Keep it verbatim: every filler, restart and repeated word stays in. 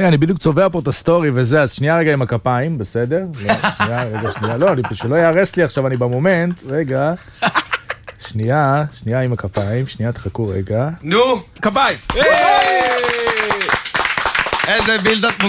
רגע, אני בדיוק צובע פה את הסטורי וזה, אז שנייה רגע עם הכפיים, בסדר? שנייה, רגע, שנייה, לא, שלא יערס לי עכשיו, אני במומנט, רגע. שנייה, שנייה עם הכפיים, שנייה, תחכו רגע. נו, כפיים! איזה בילדת